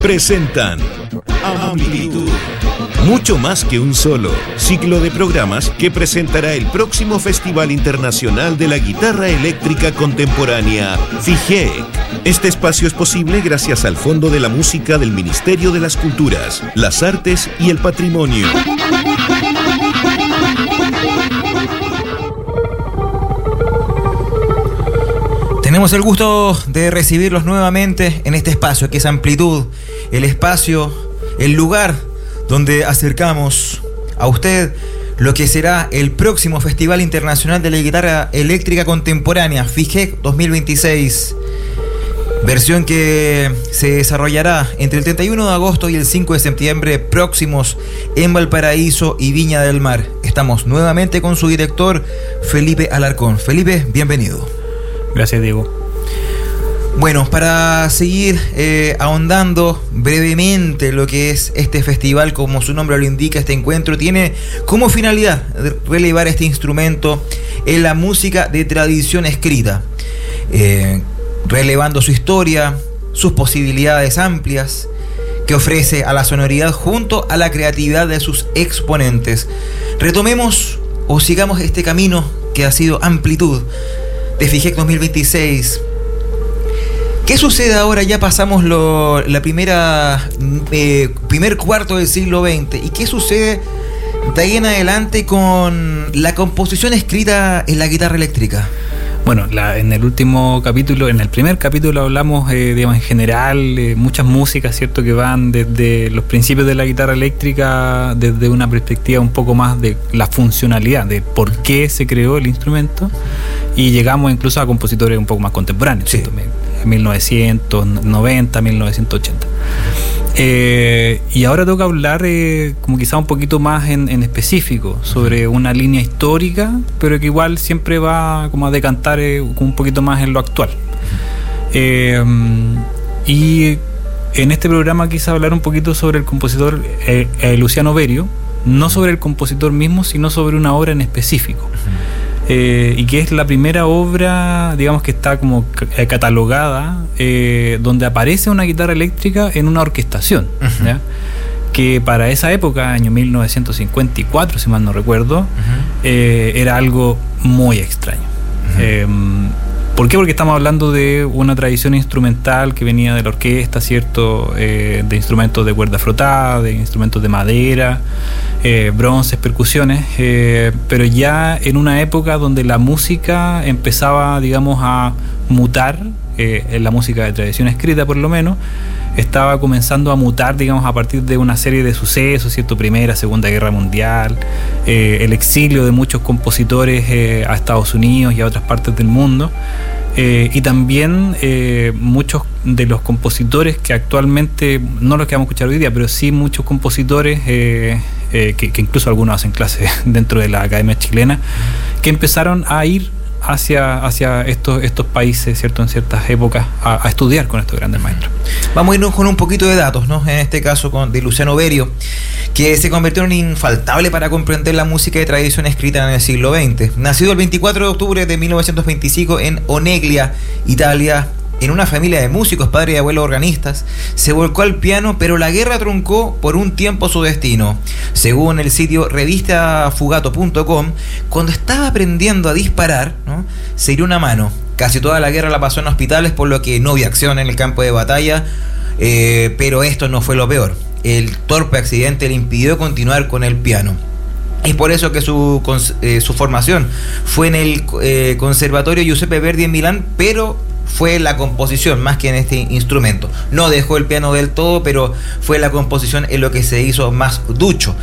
presentan Amplitud. Mucho más que un solo ciclo de programas que presentará el próximo Festival Internacional de la Guitarra Eléctrica Contemporánea, FIGEC. Este espacio es posible gracias al Fondo de la Música del Ministerio de las Culturas, las Artes y el Patrimonio. Tenemos el gusto de recibirlos nuevamente en este espacio que es Amplitud, el espacio, el lugar donde acercamos a usted lo que será el próximo Festival Internacional de la Guitarra Eléctrica Contemporánea, FIGEC 2026, versión que se desarrollará entre el 31 de agosto y el 5 de septiembre próximos en Valparaíso y Viña del Mar. Estamos nuevamente con su director, Felipe Alarcón. Felipe, bienvenido. Gracias, Diego. Bueno, para seguir ahondando brevemente lo que es este festival, como su nombre lo indica, este encuentro tiene como finalidad relevar este instrumento en la música de tradición escrita, relevando su historia, sus posibilidades amplias que ofrece a la sonoridad junto a la creatividad de sus exponentes. Retomemos o sigamos este camino que ha sido Amplitud de FIGEC 2026. ¿Qué sucede ahora? Ya pasamos primer cuarto del siglo XX. ¿Y qué sucede de ahí en adelante con la composición escrita en la guitarra eléctrica? Bueno, en el primer capítulo hablamos, digamos, en general, muchas músicas, ¿cierto?, que van desde los principios de la guitarra eléctrica, desde una perspectiva un poco más de la funcionalidad, de por qué se creó el instrumento, y llegamos incluso a compositores un poco más contemporáneos, sí. ¿cierto? 1990, 1980. Y ahora toca hablar como quizá un poquito más en específico sobre una línea histórica, pero que igual siempre va como a decantar un poquito más en lo actual. Y en este programa quise hablar un poquito sobre el compositor Luciano Berio, no sobre el compositor mismo, sino sobre una obra en específico. Y que es la primera obra, digamos, que está como catalogada, donde aparece una guitarra eléctrica en una orquestación, ¿ya? Que para esa época, año 1954, si mal no recuerdo, era algo muy extraño. ¿Por qué? Porque estamos hablando de una tradición instrumental que venía de la orquesta, ¿cierto? De instrumentos de cuerda frotada, de instrumentos de madera, bronces, percusiones, pero ya en una época donde la música empezaba, digamos, a mutar, en la música de tradición escrita por lo menos, estaba comenzando a mutar, digamos, a partir de una serie de sucesos, ¿cierto? Primera, Segunda Guerra Mundial, el exilio de muchos compositores a Estados Unidos y a otras partes del mundo, y también muchos de los compositores que actualmente, no los que vamos a escuchar hoy día, pero sí muchos compositores que incluso algunos hacen clases dentro de la Academia Chilena, que empezaron a ir hacia estos países, ¿cierto?, en ciertas épocas a estudiar con estos grandes maestros. Vamos a irnos con un poquito de datos, ¿no? En este caso de Luciano Berio, que se convirtió en infaltable para comprender la música de tradición escrita en el siglo XX. Nacido el 24 de octubre de 1925 en Oneglia, Italia, en una familia de músicos, padre y abuelo organistas, se volcó al piano, pero la guerra truncó por un tiempo su destino. Según el sitio revistafugato.com, cuando estaba aprendiendo a disparar, ¿no?, se hirió una mano. Casi toda la guerra la pasó en hospitales, por lo que no hubo acción en el campo de batalla, pero esto no fue lo peor. El torpe accidente le impidió continuar con el piano. Es por eso que su formación fue en el Conservatorio Giuseppe Verdi en Milán, pero fue la composición más que en este instrumento. No dejó el piano del todo, pero fue la composición en lo que se hizo más ducho.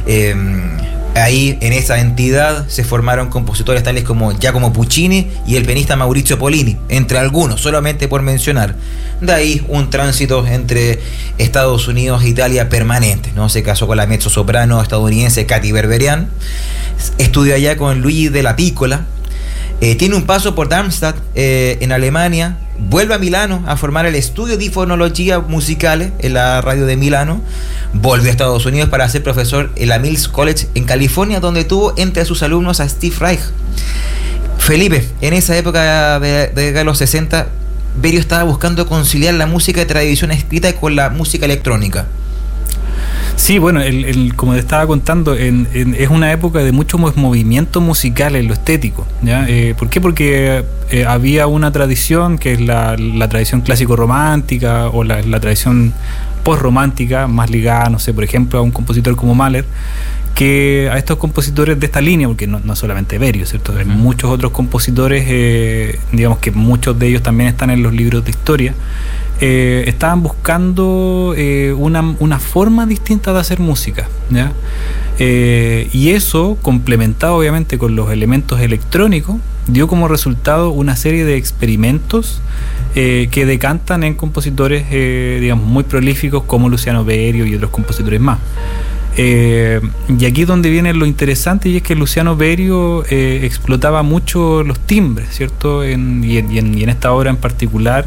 Ahí en esa entidad se formaron compositores tales como Giacomo Puccini y el pianista Maurizio Pollini, entre algunos, solamente por mencionar. De ahí un tránsito entre Estados Unidos e Italia permanente, ¿no? Se casó con la mezzosoprano estadounidense Katy Berberian, estudió allá con Luigi Della Piccola, tiene un paso por Darmstadt en Alemania, vuelve a Milano a formar el estudio di fonología musicale en la radio de Milano, volvió a Estados Unidos para ser profesor en la Mills College en California, donde tuvo entre sus alumnos a Steve Reich. Felipe, en esa época de los 60, Berio estaba buscando conciliar la música de tradición escrita con la música electrónica. Sí, bueno, como te estaba contando, es una época de mucho movimiento musical en lo estético, ¿ya? ¿Por qué? Porque había una tradición que es la tradición clásico-romántica o la tradición post-romántica, más ligada, no sé, por ejemplo, a un compositor como Mahler, que a estos compositores de esta línea, porque no solamente Berio, ¿cierto? Hay muchos otros compositores, digamos que muchos de ellos también están en los libros de historia, estaban buscando una forma distinta de hacer música, ¿ya? Y eso, complementado obviamente con los elementos electrónicos, dio como resultado una serie de experimentos que decantan en compositores digamos muy prolíficos como Luciano Berio y otros compositores más. Y aquí es donde viene lo interesante, y es que Luciano Berio explotaba mucho los timbres, ¿cierto? Y en esta obra en particular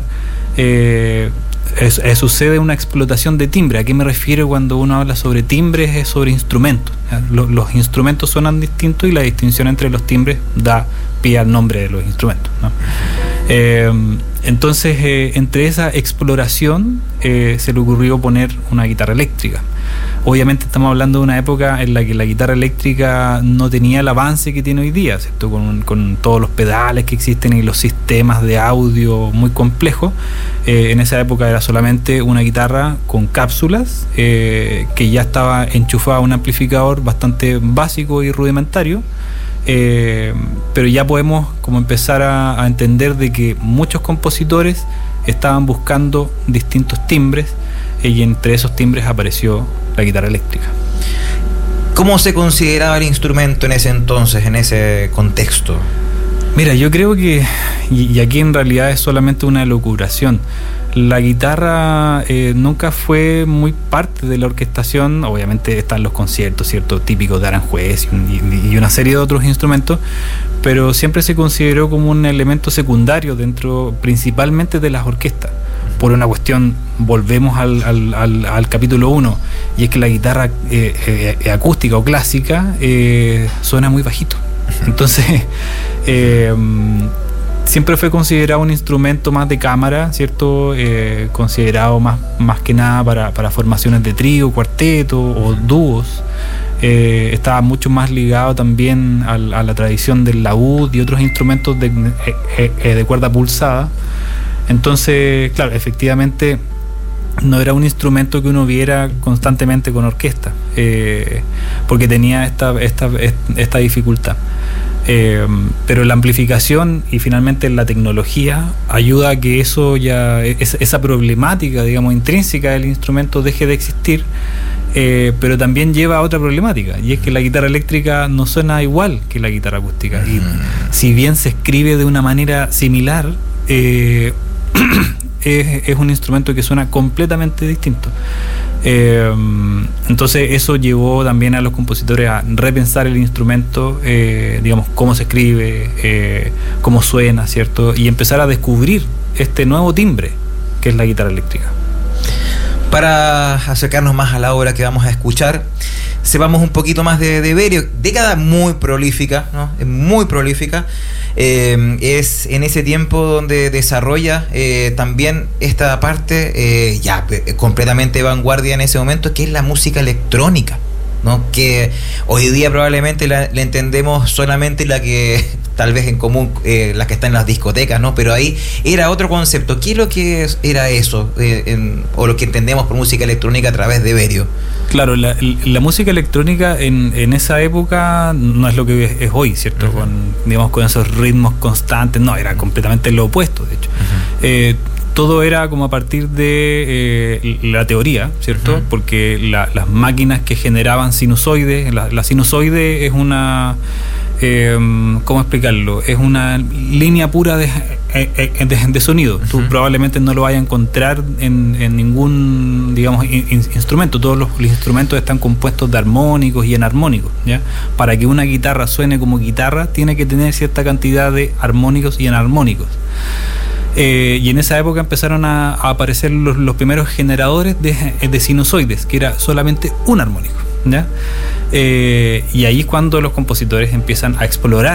sucede una explotación de timbre. ¿A qué me refiero cuando uno habla sobre timbres? Es sobre instrumentos. Los instrumentos suenan distintos y la distinción entre los timbres da pie al nombre de los instrumentos, ¿no? Entonces, entre esa exploración se le ocurrió poner una guitarra eléctrica. Obviamente estamos hablando de una época en la que la guitarra eléctrica no tenía el avance que tiene hoy día, ¿cierto? Con todos los pedales que existen y los sistemas de audio muy complejos. En esa época era solamente una guitarra con cápsulas que ya estaba enchufada a un amplificador bastante básico y rudimentario. Pero ya podemos como empezar a entender de que muchos compositores estaban buscando distintos timbres, y entre esos timbres apareció la guitarra eléctrica. ¿Cómo se consideraba el instrumento en ese entonces, en ese contexto? Mira, yo creo que, y aquí en realidad es solamente una elucubración, la guitarra nunca fue muy parte de la orquestación. Obviamente están los conciertos, ¿cierto?, típicos de Aranjuez y una serie de otros instrumentos, pero siempre se consideró como un elemento secundario dentro principalmente de las orquestas, por una cuestión, volvemos al capítulo 1, y es que la guitarra acústica o clásica suena muy bajito. Entonces siempre fue considerado un instrumento más de cámara, ¿cierto? Considerado más que nada para formaciones de trío, cuarteto o dúos. Estaba mucho más ligado también a la tradición del laúd y otros instrumentos de cuerda pulsada. Entonces, claro, efectivamente no era un instrumento que uno viera constantemente con orquesta, porque tenía esta dificultad. Pero la amplificación y finalmente la tecnología ayuda a que esa problemática, digamos, intrínseca del instrumento deje de existir, pero también lleva a otra problemática, y es que la guitarra eléctrica no suena igual que la guitarra acústica, y si bien se escribe de una manera similar, es un instrumento que suena completamente distinto. Entonces eso llevó también a los compositores a repensar el instrumento, digamos, cómo se escribe, cómo suena, ¿cierto? Y empezar a descubrir este nuevo timbre que es la guitarra eléctrica. Para acercarnos más a la obra que vamos a escuchar, sepamos un poquito más de Berio. Década muy prolífica, ¿no? Muy prolífica. Es en ese tiempo donde desarrolla también esta parte completamente vanguardia en ese momento, que es la música electrónica, ¿no? Que hoy día probablemente la entendemos solamente la que tal vez en común, las que están en las discotecas, ¿no? Pero ahí era otro concepto. ¿Qué es lo que era eso? O lo que entendemos por música electrónica a través de Berio. Claro, la música electrónica en esa época no es lo que es hoy, ¿cierto? Uh-huh. Con esos ritmos constantes, no, era completamente lo opuesto, de hecho. Todo era como a partir de la teoría, ¿cierto? Uh-huh. Porque las máquinas que generaban sinusoides, la sinusoide es una... ¿cómo explicarlo? Es una línea pura de sonido. Uh-huh. Tú probablemente no lo vayas a encontrar en ningún, digamos, instrumento. Todos los instrumentos están compuestos de armónicos y enarmónicos, ¿ya? Para que una guitarra suene como guitarra, tiene que tener cierta cantidad de armónicos y enarmónicos. Y en esa época empezaron a aparecer los primeros generadores de sinusoides, que era solamente un armónico, ¿ya? Y ahí es cuando los compositores empiezan a explorar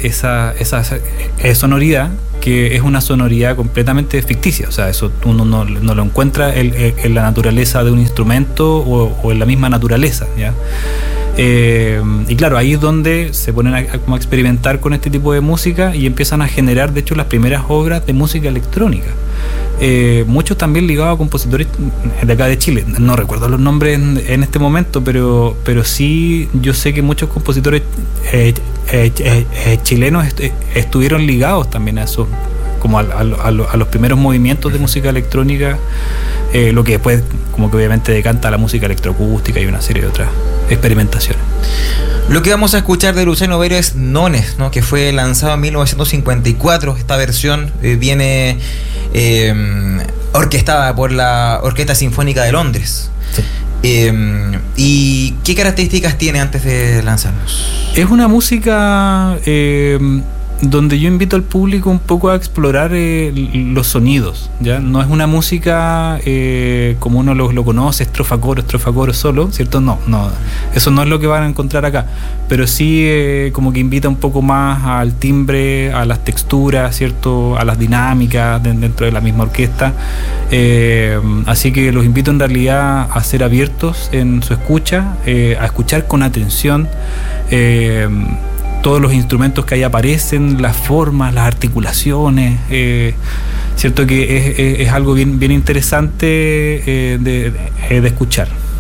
esa sonoridad, que es una sonoridad completamente ficticia. O sea, eso uno no lo encuentra en la naturaleza de un instrumento o en la misma naturaleza, ¿ya? Y claro, ahí es donde se ponen a experimentar con este tipo de música y empiezan a generar, de hecho, las primeras obras de música electrónica. Muchos también ligados a compositores de acá de Chile. No recuerdo los nombres en este momento, pero sí yo sé que muchos compositores chilenos estuvieron ligados también a esos, como a los primeros movimientos de música electrónica, lo que después como que obviamente decanta a la música electroacústica y una serie de otras experimentaciones. Lo que vamos a escuchar de Luciano Berio es Nones, ¿no? Que fue lanzado en 1954. Esta versión viene orquestada por la Orquesta Sinfónica de Londres. Sí. ¿Y qué características tiene antes de lanzarnos? Es una música donde yo invito al público un poco a explorar los sonidos, ¿ya? No es una música como uno lo conoce, estrofa coro solo, ¿cierto? No, eso no es lo que van a encontrar acá, pero sí como que invita un poco más al timbre, a las texturas, ¿cierto? A las dinámicas dentro de la misma orquesta, así que los invito en realidad a ser abiertos en su escucha, a escuchar con atención todos los instrumentos que ahí aparecen, las formas, las articulaciones, cierto que es algo bien interesante de escuchar.